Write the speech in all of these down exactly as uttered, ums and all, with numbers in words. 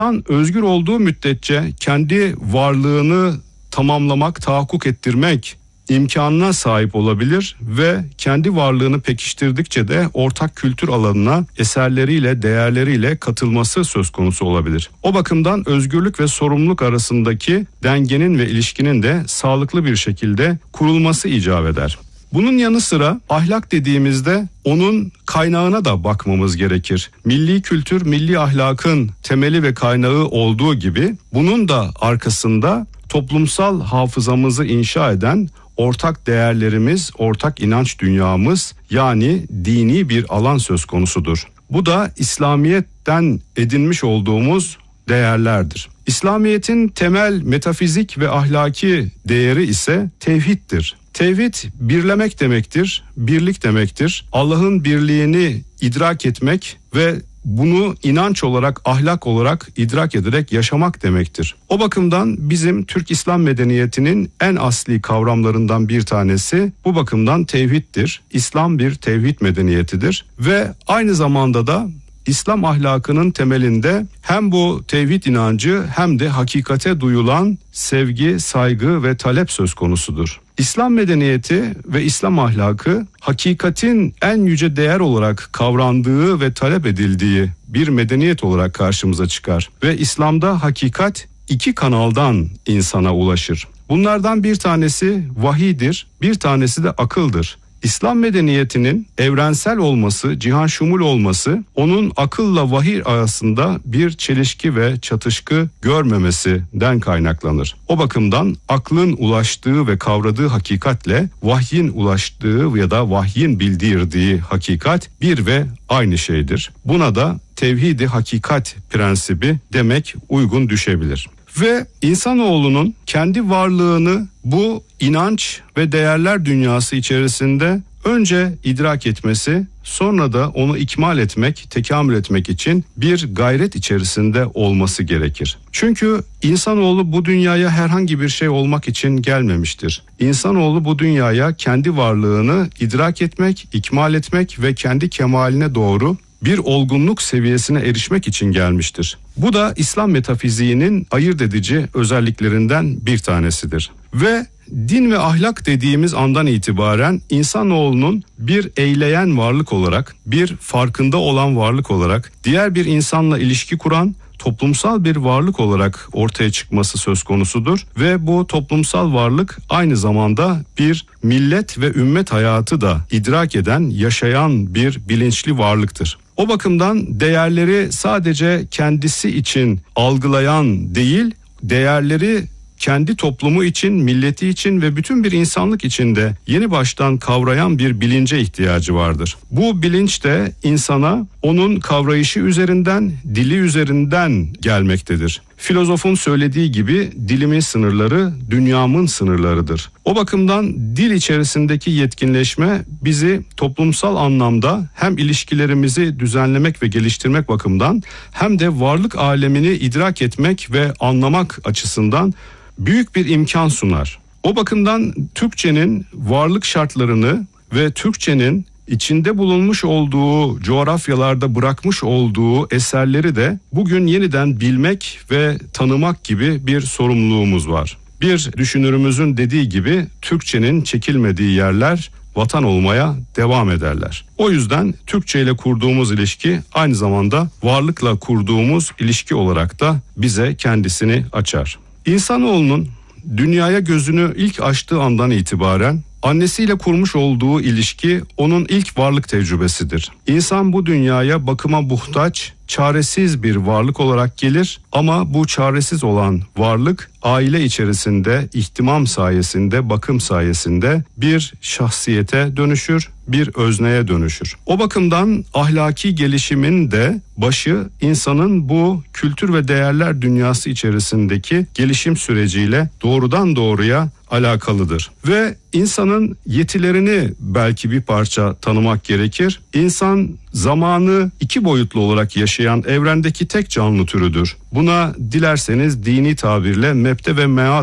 İnsan özgür olduğu müddetçe kendi varlığını tamamlamak, tahakkuk ettirmek imkanına sahip olabilir ve kendi varlığını pekiştirdikçe de ortak kültür alanına eserleriyle, değerleriyle katılması söz konusu olabilir. O bakımdan özgürlük ve sorumluluk arasındaki dengenin ve ilişkinin de sağlıklı bir şekilde kurulması icap eder. Bunun yanı sıra ahlak dediğimizde onun kaynağına da bakmamız gerekir. Milli kültür, milli ahlakın temeli ve kaynağı olduğu gibi bunun da arkasında toplumsal hafızamızı inşa eden ortak değerlerimiz, ortak inanç dünyamız yani dini bir alan söz konusudur. Bu da İslamiyet'ten edinmiş olduğumuz değerlerdir. İslamiyet'in temel metafizik ve ahlaki değeri ise tevhiddir. Tevhid birlemek demektir, birlik demektir. Allah'ın birliğini idrak etmek ve bunu inanç olarak, ahlak olarak idrak ederek yaşamak demektir. O bakımdan bizim Türk İslam medeniyetinin en asli kavramlarından bir tanesi bu bakımdan tevhiddir. İslam bir tevhid medeniyetidir ve aynı zamanda da İslam ahlakının temelinde hem bu tevhid inancı hem de hakikate duyulan sevgi, saygı ve talep söz konusudur. İslam medeniyeti ve İslam ahlakı hakikatin en yüce değer olarak kavrandığı ve talep edildiği bir medeniyet olarak karşımıza çıkar. Ve İslam'da hakikat iki kanaldan insana ulaşır. Bunlardan bir tanesi vahiydir, bir tanesi de akıldır. İslam medeniyetinin evrensel olması, cihan şumul olması, onun akılla vahiy arasında bir çelişki ve çatışkı görmemesinden kaynaklanır. O bakımdan aklın ulaştığı ve kavradığı hakikatle vahyin ulaştığı ya da vahyin bildirdiği hakikat bir ve aynı şeydir. Buna da tevhid-i hakikat prensibi demek uygun düşebilir. Ve insanoğlunun kendi varlığını bu inanç ve değerler dünyası içerisinde önce idrak etmesi, sonra da onu ikmal etmek, tekamül etmek için bir gayret içerisinde olması gerekir. Çünkü insanoğlu bu dünyaya herhangi bir şey olmak için gelmemiştir. İnsanoğlu bu dünyaya kendi varlığını idrak etmek, ikmal etmek ve kendi kemaline doğru bir olgunluk seviyesine erişmek için gelmiştir. Bu da İslam metafiziğinin ayırt edici özelliklerinden bir tanesidir. Ve din ve ahlak dediğimiz andan itibaren insanoğlunun bir eyleyen varlık olarak, bir farkında olan varlık olarak, diğer bir insanla ilişki kuran, toplumsal bir varlık olarak ortaya çıkması söz konusudur ve bu toplumsal varlık aynı zamanda bir millet ve ümmet hayatı da idrak eden, yaşayan bir bilinçli varlıktır. O bakımdan değerleri sadece kendisi için algılayan değil, değerleri kendi toplumu için, milleti için ve bütün bir insanlık için de yeni baştan kavrayan bir bilince ihtiyacı vardır. Bu bilinç de insana onun kavrayışı üzerinden, dili üzerinden gelmektedir. Filozofun söylediği gibi dilimin sınırları dünyamın sınırlarıdır. O bakımdan dil içerisindeki yetkinleşme bizi toplumsal anlamda hem ilişkilerimizi düzenlemek ve geliştirmek bakımından hem de varlık alemini idrak etmek ve anlamak açısından büyük bir imkan sunar. O bakımdan Türkçenin varlık şartlarını ve Türkçenin içinde bulunmuş olduğu coğrafyalarda bırakmış olduğu eserleri de bugün yeniden bilmek ve tanımak gibi bir sorumluluğumuz var. Bir düşünürümüzün dediği gibi Türkçenin çekilmediği yerler vatan olmaya devam ederler. O yüzden Türkçe ile kurduğumuz ilişki aynı zamanda varlıkla kurduğumuz ilişki olarak da bize kendisini açar. İnsanoğlunun dünyaya gözünü ilk açtığı andan itibaren annesiyle kurmuş olduğu ilişki onun ilk varlık tecrübesidir. İnsan bu dünyaya bakıma muhtaç, çaresiz bir varlık olarak gelir ama bu çaresiz olan varlık aile içerisinde ihtimam sayesinde, bakım sayesinde bir şahsiyete dönüşür, bir özneye dönüşür. O bakımdan ahlaki gelişimin de başı insanın bu kültür ve değerler dünyası içerisindeki gelişim süreciyle doğrudan doğruya alakalıdır. Ve insanın yetilerini belki bir parça tanımak gerekir. İnsan zamanı iki boyutlu olarak yaşayan evrendeki tek canlı türüdür. Buna dilerseniz dini tabirle mebde ve meat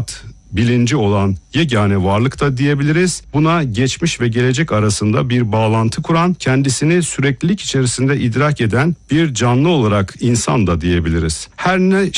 bilinci olan yegane varlık da diyebiliriz. Buna geçmiş ve gelecek arasında bir bağlantı kuran, kendisini süreklilik içerisinde idrak eden bir canlı olarak insan da diyebiliriz. Her ne